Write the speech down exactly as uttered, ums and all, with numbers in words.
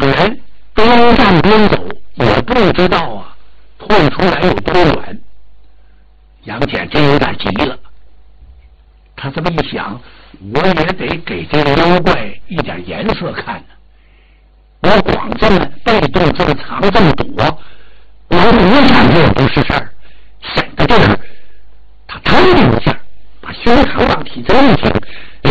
个人边站边走，也不知道啊退出来有多远。杨戬真有点急了，他这么一想，我也得给这个妖怪一点颜色看呢。我光这么被动这么藏这么躲，我一闪就不是事儿。闪到这儿，他腾的一下把胸膛往起这一挺，